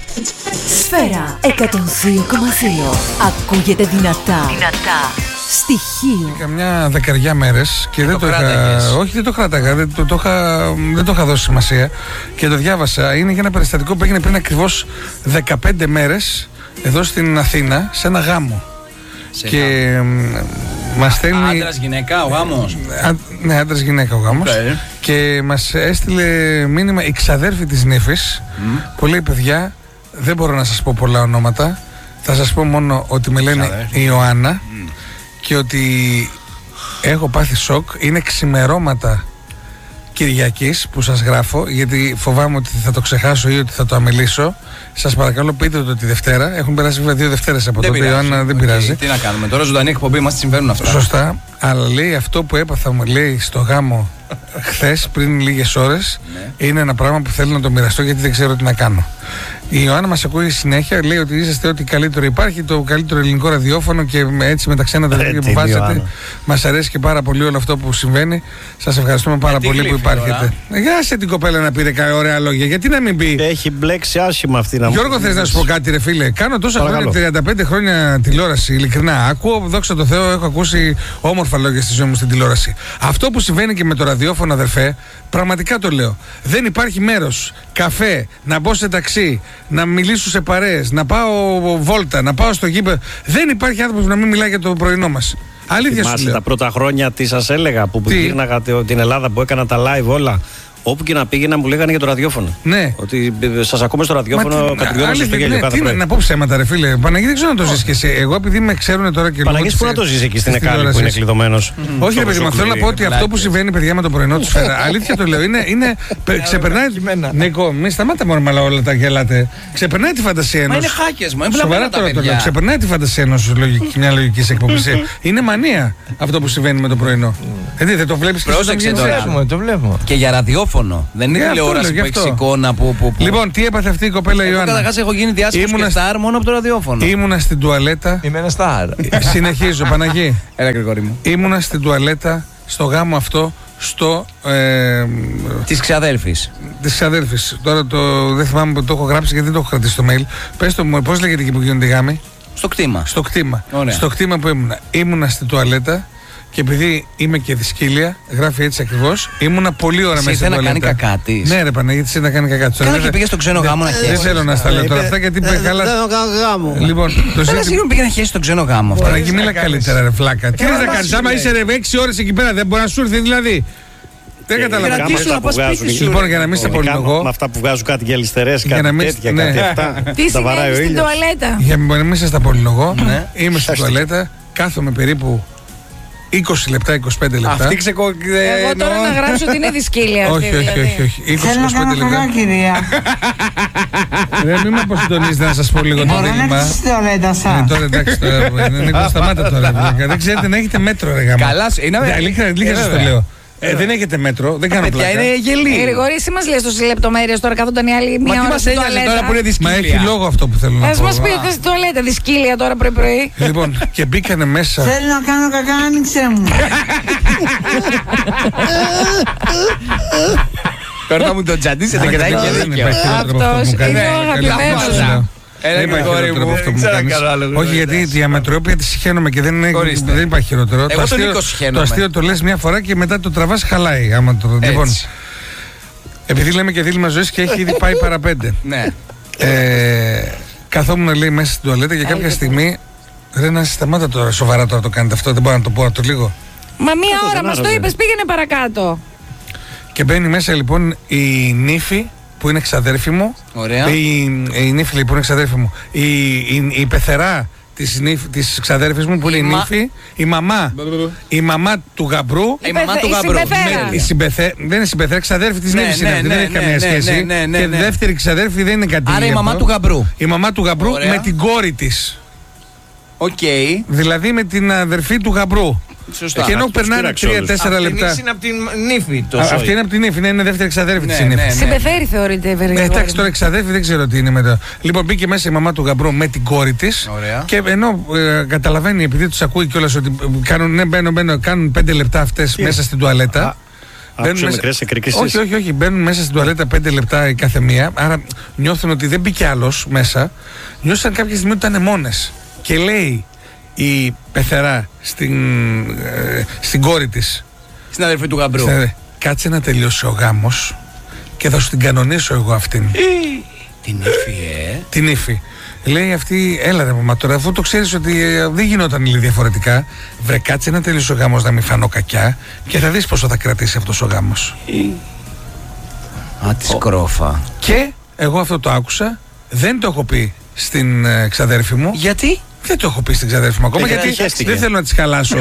Σφαίρα 102,2. Ακούγεται δυνατά. Στοιχείο. Καμιά δεκαριά μέρες και δεν το είχα. Όχι, δεν το κράταγα. Δεν το είχα δώσει σημασία. Και το διάβασα. Είναι για ένα περιστατικό που έγινε πριν ακριβώς 15 μέρες εδώ στην Αθήνα, σε ένα γάμο. Και μας στέλνει. Άντρας γυναίκα ο γάμος. Ναι, άντρας γυναίκα ο γάμος. Και μας έστειλε μήνυμα η ξαδέρφη της νύφης που λέει: παιδιά, δεν μπορώ να σας πω πολλά ονόματα. Θα σας πω μόνο ότι με λένε Ιωάννα και ότι έχω πάθει σοκ. Είναι ξημερώματα Κυριακής που σας γράφω, γιατί φοβάμαι ότι θα το ξεχάσω ή ότι θα το αμελήσω. Σας παρακαλώ, πείτε το τη Δευτέρα. Έχουν περάσει βέβαια 2 Δευτέρες από τότε. Ιωάννα, δεν πειράζει. Τι να κάνουμε τώρα, ζωντανή εκπομπή μας, τι συμβαίνουν αυτά. Σωστά. Αλλά λέει αυτό που έπαθα, μου λέει, στο γάμο χθες, πριν λίγες ώρες, είναι ένα πράγμα που θέλω να το μοιραστώ, γιατί δεν ξέρω τι να κάνω. Η Ιωάννα μας ακούει συνέχεια, λέει ότι είσαστε ό,τι καλύτερο υπάρχει, το καλύτερο ελληνικό ραδιόφωνο και έτσι με τα ξένα δελτία που βάζετε. Μας αρέσει και πάρα πολύ όλο αυτό που συμβαίνει. Σας ευχαριστούμε πάρα πολύ που υπάρχετε. Για σε την κοπέλα να πήρε ωραία λόγια, γιατί να μην πει. Έχει μπλέξει άσχημα αυτή να μου. Γιώργο, θες να σου πω κάτι, ρε φίλε? Κάνω τόσα χρόνια, 35 χρόνια τηλεόραση, ειλικρινά. Ακούω, δόξα τω Θεώ, έχω ακούσει όμορφα λόγια στη ζωή μου στην τηλεόραση. Αυτό που συμβαίνει και με το ραδιόφωνο, αδερφέ, πραγματικά το λέω. Δεν υπάρχει μέρος, καφέ, να μπω σε ταξί, να μιλήσω σε παρέες, να πάω βόλτα, να πάω στο γήπεδο. Δεν υπάρχει άνθρωπος που να μην μιλάει για το πρωινό μας. Αλήθεια σου λέω. Τα πρώτα χρόνια τι σας έλεγα που γύρναγα την Ελλάδα, που έκανα τα live όλα. Όπου και να πήγαινα μου λέγανε για το ραδιόφωνο. Ναι. Ότι σας ακούμε στο ραδιόφωνο, κατηγορώνω στο γέλιο κάθε πρωί. Να πω ψέματα, ρε φίλε. Παναγί, δεν ξέρω να το ζεις και εσύ. Εγώ επειδή με ξέρουν τώρα και Παναγί, πού να το ζεις εκεί στην Εκάλη που είναι κλειδωμένος? Όχι, ρε παιδί μου, θέλω να πω ότι αυτό που συμβαίνει, παιδιά, με το πρωινό του Σφαίρα. Αλήθεια το λέω. Ξεπερνάει. Νίκο, μη σταμάτα μόνο με όλα τα γελάτε. Ξεπερνάει τη φαντασία ενός. Μα είναι χάκες, μα σοβαρά τώρα το λέω. Ξεπερνάει τη φαντασία ενός μια λογική εκπομπή. Είναι μανία αυτό που συμβαίνει με το πρωινό. Δεν το βλέπεις και το βλέπουμε. Και για ραδιόφωνο. Δεν είναι τηλεόραση που έχει εικόνα που. Λοιπόν, τι έπαθε αυτή η κοπέλα Ιωάννα? Καταρχάς έχω γίνει διάσημος και στάρ μόνο από το ραδιόφωνο. Ήμουνα στην τουαλέτα. Είμαι ένα στάρ. Συνεχίζω, Παναγί. Έλα, Γρηγόρη μου. Ήμουνα στην τουαλέτα στο γάμο αυτό. Της ξαδέρφης. Της ξαδέρφης. Τώρα δεν θυμάμαι που το έχω γράψει γιατί δεν το έχω κρατήσει στο mail. Πες το μου, πώς λέγεται εκεί που γίνονται οι γάμοι? Στο κτήμα. Στο κτήμα που ήμουνα. Ήμουνα στην τουαλέτα. Και επειδή είμαι και δυσκύλια, γράφει έτσι ακριβώς, ήμουνα πολύ ώρα μέσα στην τουαλέτα. να κάνει κακά της. Ναι, ρε Παναγίτη, εσύ να κάνει κακά της. Καλά, και πήγε στο ξένο γάμο να χέσει. Δεν θέλω να στα λέω τώρα αυτά γιατί πήγε καλά. Λοιπόν, το ζήτημα. Πήγε να χέσει στον ξένο γάμο. Παναγίτη, μίλα καλύτερα, ρε φλάκα. Τι να κάνεις, άμα είσαι 6 ώρες εκεί πέρα, δεν μπορεί να σου έρθει δηλαδή. Δεν καταλαβαίνω. Λοιπόν, για να μην σε πολυλογώ. Με αυτά που βγάζουν κάτι για αριστερές, κάτι τέτοια, κάτι αυτά. Τι συμβαίνει στην τουαλέτα? Για να μην σε τα πολυλογώ, είμαι στην τουαλέτα, κάθομαι περίπου 20 λεπτά, 25 λεπτά. Αυτή εγώ τώρα να γράψω ότι είναι δυσκύλια αυτή. Όχι. 20-25 λεπτά. Κυρία. Μην με αποστονίζετε να σας πω λίγο το δίλημμα. Τώρα εντάξει, Νίκο, σταμάτα τώρα. Δεν ξέρετε να έχετε μέτρο, ρε γάμα. Καλά, αλήθεια σας το λέω. Δεν έχετε μέτρο, δεν κάνω πλάκα. Είναι γελί. Γρηγόρη, εσύ μας λες τόσες λεπτομέρειες τώρα, καθόταν οι άλλοι μία ώρα στην τουαλέτα. Τώρα που είναι δυσκύλια. Μα έχει λόγο αυτό που θέλω να πω. Ας μας πείτε στην τουαλέτα, δυσκύλια τώρα πρωί-πρωί. Λοιπόν, και μπήκανε μέσα. Θέλω να κάνω κακά, άνοιξε μου. Παίρνα μου το τζαντίσετε και θα έχει δίκιο. Αυτός είναι ο αγαπημένος. Όχι, γιατί η διαμετρόπια τη συχαίνομαι και δεν υπάρχει χειρότερο. Το αστείο το λες μια φορά και μετά το τραβάς, χαλάει. Λοιπόν, επειδή λέμε και δίλημμα ζωής και έχει ήδη πάει παραπέντε. Καθόμουν, λέει, μέσα στην τουαλέτα και κάποια στιγμή. Ρε, να σταμάτα τώρα, σοβαρά τώρα το κάνετε αυτό, δεν μπορώ να το πω το λίγο. Μα μία ώρα μας το είπες, πήγαινε παρακάτω. Και μπαίνει μέσα λοιπόν η νύφη που είναι ξαδέρφη μου. Ωραία. Η νύφη λοιπόν είναι ξαδέρφη μου. Η πεθερά της ξαδέρφης μου που είναι η νύφη. Η μαμά του γαμπρού. Η μαμά του γαμπρού. Δεν είναι συμπεθερά, ξαδέρφη της νύφης είναι αυτή. Δεν έχει καμία σχέση. Και δεύτερη ξαδέρφη δεν είναι κάτι. Άρα η μαμά του γαμπρού. Η μαμά του γαμπρού με την κόρη της. Οκ. Δηλαδή με την αδερφή του γαμπρού. Σωστά. Και ενώ περνάνε 3-4 λεπτά. Αυτή είναι από την νύφη. Αυτή είναι από την νύφη, είναι δεύτερη ξαδέρφη της νύφης. Συμπεθέρη θεωρείται, βέβαια. Εντάξει, τώρα ξαδέρφη δεν ξέρω τι είναι μετά. Λοιπόν, μπήκε μέσα η μαμά του γαμπρού με την κόρη της. Και ενώ καταλαβαίνει, επειδή τους ακούει κιόλας ότι κάνουν 5 λεπτά αυτές μέσα στην τουαλέτα. Άκουσε μικρές εκρηκήσεις. Όχι. Μπαίνουν μέσα στην τουαλέτα 5 λεπτά η κάθε μία. Άρα νιώθουν ότι δεν μπήκε άλλος μέσα. Νιώθαν κάποια στιγμή ότι ήταν μόνες. Και λέει η πεθερά στην κόρη της, στην αδερφή του γαμπρού, κάτσε να τελειώσει ο γάμος και θα σου την κανονίσω εγώ αυτήν. Την ύφη, Την ύφη. Λέει αυτή, έλα ρε μαμά, τώρα αφού το ξέρεις ότι δεν γινόταν λίγο διαφορετικά, βρε κάτσε να τελειώσει ο γάμος να μην φανώ κακιά και θα δεις πόσο θα κρατήσει αυτός ο γάμος. Α, τη σκρόφα. Και εγώ αυτό το άκουσα, δεν το έχω πει στην ξαδέρφη μου. Γιατί? Δεν το έχω πει στην ξαδέρφη μου ακόμα, γιατί δεν θέλω να της χαλάσω.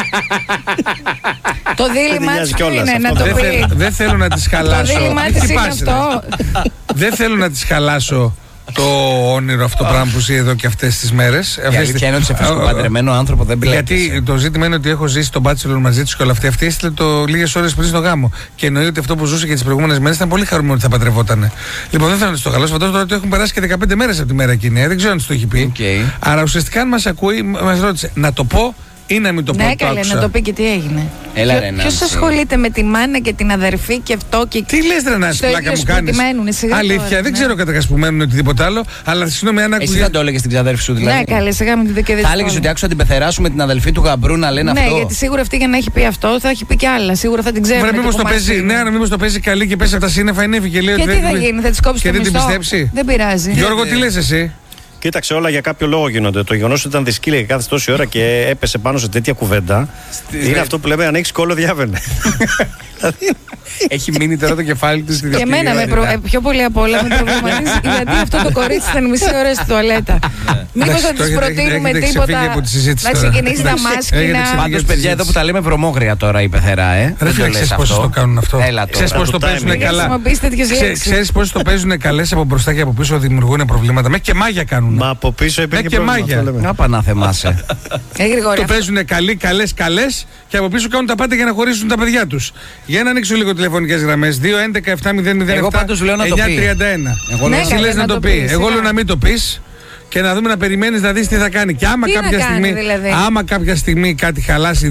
Το δίλημά της είναι να το πει. Δεν θέλω να της χαλάσω. Το δίλημά της είναι αυτό. Δεν θέλω να της χαλάσω το όνειρο αυτό πράγμα που ζει εδώ και αυτές τις μέρες. Η αλήθεια είναι ότι σε φυσικό παντρεμένο άνθρωπο δεν μπλέκεσαι. Γιατί το ζήτημα είναι ότι έχω ζήσει τον Bachelor μαζί τους και όλα αυτά. Αυτή έστειλε το λίγες ώρες πριν στο γάμο. Και εννοεί ότι αυτό που ζούσε και τις προηγούμενες μέρες ήταν πολύ χαρούμενο ότι θα παντρευότανε. Λοιπόν, δεν θέλω να της το χαλάσω. Φαντάζομαι τώρα ότι έχουν περάσει και 15 μέρες από τη μέρα εκείνη. Δεν ξέρω αν της το έχει πει. Άρα ουσιαστικά αν μας ακούει, μας ρώτησε να το πω ή να μην το πω. Ναι, καλέ, να το πει και τι έγινε. Ποιος ασχολείται με τη μάνα και την αδερφή και αυτό και. Τι λες, ρε Νάση, πλάκα μου κάνεις. Αλήθεια, δεν ξέρω καταρχάς που μένουν οτιδήποτε άλλο, αλλά συγγνώμη αν ακούγεται. Εσύ δεν το έλεγες στην ξαδέρφη σου, δηλαδή? Ναι, καλέ, σιγά μην την και θα έλεγες ότι άκουσα την πεθερά σου με την αδελφή του γαμπρού να λένε αυτό. Ναι, γιατί σίγουρα αυτή για να έχει πει αυτό θα έχει πει και άλλα. Σίγουρα θα την ξέρει. Μήπως το παίζει καλή και πέσει από τα σύννεφα η νύφη και λέει ότι. Και τι θα γίνει, θα τη κόψει το μισθό. Δεν πειράζει. Γιώργο, τι λες εσύ? Κοίταξε, όλα για κάποιο λόγο γίνονται. Το γεγονός ότι ήταν δυσκύλια και κάθε τόση ώρα και έπεσε πάνω σε τέτοια κουβέντα είναι αυτό που λέμε: αν έχεις κόλλο, διάβαινε. Έχει μείνει τώρα το κεφάλι του στη και εμένα πιο πολύ απ' όλα με προβληματίζει γιατί αυτό το κορίτσι ήταν μισή ώρα στη τουαλέτα. Μήπως θα της προτείνουμε τίποτα να ξεκινήσει τα μάσκινα. Πάντως, παιδιά, εδώ που τα λέμε βρωμόγρια τώρα η πεθερά, δεν ξέρεις πώς το κάνουν αυτό. Ξέρεις πώς το παίζουν καλά. Ξέρεις πώς το παίζουν καλές από μπροστά και από πίσω, δημιουργούν προβλήματα. Μέχρι και μάγια κάνουν. Μα από πίσω υπήρχε και μάγια. Να πά να θεμάσαι. Το παίζουν καλές και από πίσω κάνουν τα πάντα για να χωρίσουν τα παιδιά τους. Για να ανοίξω λίγο τηλεφωνικές γραμμές. 2-11-7-0-0-7-9-31. Εγώ πάντως λέω να το πει. Εσύ λες να το πει. Εγώ λέω να μην το πεις. Και να δούμε, να περιμένεις να δεις τι θα κάνει. Και άμα κάποια στιγμή κάτι χαλάσει.